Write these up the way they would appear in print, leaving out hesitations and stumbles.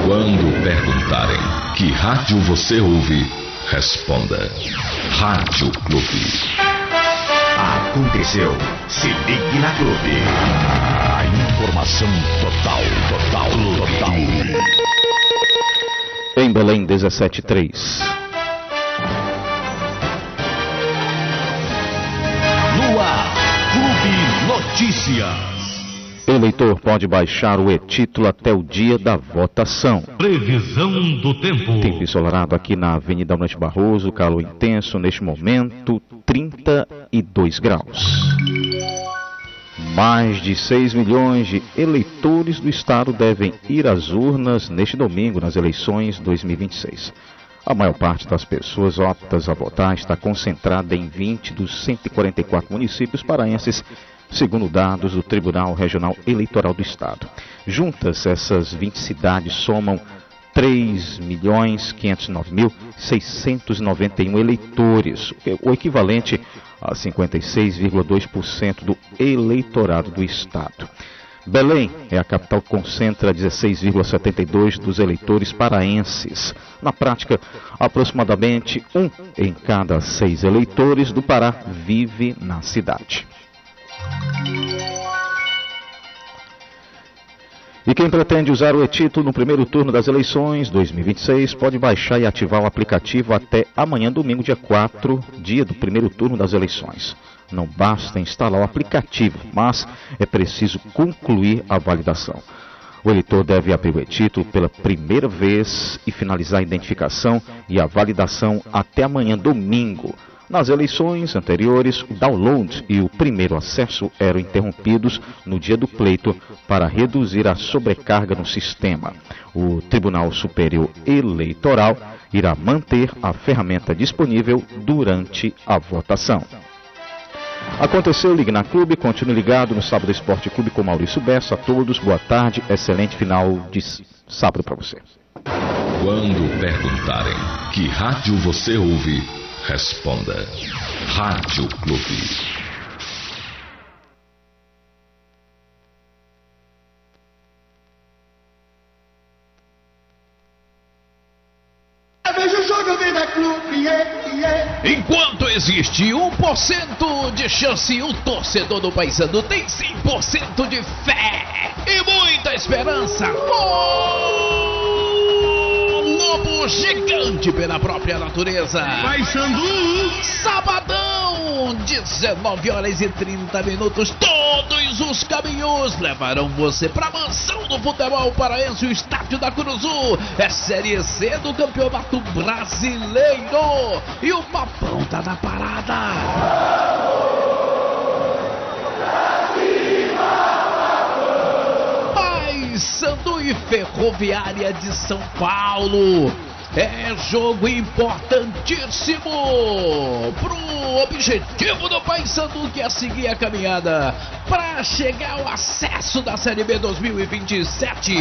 Quando perguntarem que rádio você ouve, responda: Rádio Clube. Aconteceu. Se ligue na Clube. A informação total. Em Belém, 17:03. No ar, Clube Notícias. Eleitor pode baixar o e-título até o dia da votação. Previsão do tempo. Tempo ensolarado aqui na Avenida Almirante Barroso, calor intenso neste momento, 32 graus. Mais de 6 milhões de eleitores do estado devem ir às urnas neste domingo nas eleições 2026. A maior parte das pessoas aptas a votar está concentrada em 20 dos 144 municípios paraenses, segundo dados do Tribunal Regional Eleitoral do Estado. Juntas, essas 20 cidades somam 3.509.691 eleitores, o equivalente a 56,2% do eleitorado do Estado. Belém é a capital que concentra 16,72% dos eleitores paraenses. Na prática, aproximadamente 1 em cada 6 eleitores do Pará vive na cidade. E quem pretende usar o e-título no primeiro turno das eleições 2026 pode baixar e ativar o aplicativo até amanhã, domingo, dia 4, dia do primeiro turno das eleições. Não basta instalar o aplicativo, mas é preciso concluir a validação. O eleitor deve abrir o e-título pela primeira vez e finalizar a identificação e a validação até amanhã, domingo. Nas eleições anteriores, o download e o primeiro acesso eram interrompidos no dia do pleito para reduzir a sobrecarga no sistema. O Tribunal Superior Eleitoral irá manter a ferramenta disponível durante a votação. Aconteceu, ligue na Clube, continue ligado no Sábado Esporte Clube com Maurício Bessa. A todos, boa tarde, excelente final de sábado para você. Quando perguntarem que rádio você ouve, responda: Rádio Clube. Veja o jogo, vem da Clube, Enquanto existe 1% de chance, o torcedor do Paysandu tem 100% de fé e muita esperança. Lobo gigante pela própria natureza. Paysandu. Sabadão, 19h30. Todos os caminhos levarão você para a mansão do futebol paraense, o Estádio da Curuzu. É Série C do Campeonato Brasileiro e uma ponta da parada. Paysandu e Ferroviária de São Paulo. É jogo importantíssimo pro objetivo do Paysandu, que é seguir a caminhada para chegar ao acesso da Série B 2027.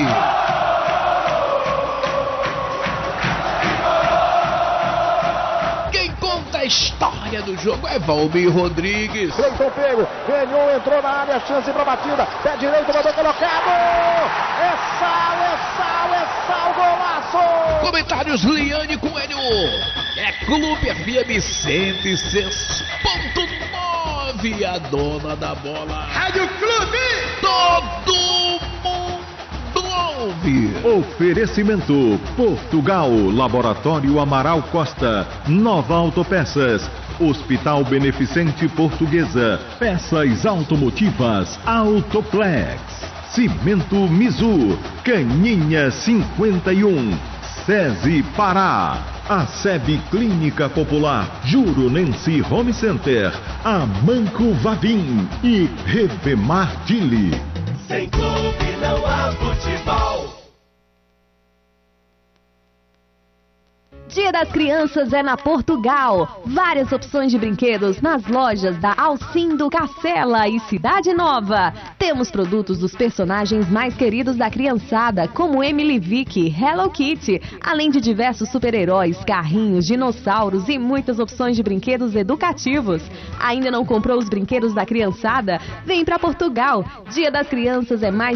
Quem conta a história do jogo é Valmir Rodrigues. Cleiton pego, ganhou, entrou na área, chance para batida, pé direito, mandou colocado. É sal, golaço! Comentários Liane Coelho. É Clube FM 106.9, a dona da bola. Rádio Clube. Todo mundo ouve. Oferecimento Portugal, Laboratório Amaral Costa, Nova Autopeças, Hospital Beneficente Portuguesa, Peças Automotivas Autoplex, Cimento Mizu, Caninha 51, SESI Pará, a SEB Clínica Popular, Juronense Home Center, Amanco Vavim e Revemar Dili. Sem clube não há futebol. Dia das Crianças é na Portugal. Várias opções de brinquedos nas lojas da Alcindo, Cacela e Cidade Nova. Temos produtos dos personagens mais queridos da criançada, como Emily Vick, Hello Kitty, além de diversos super-heróis, carrinhos, dinossauros e muitas opções de brinquedos educativos. Ainda não comprou os brinquedos da criançada? Vem pra Portugal. Dia das Crianças é mais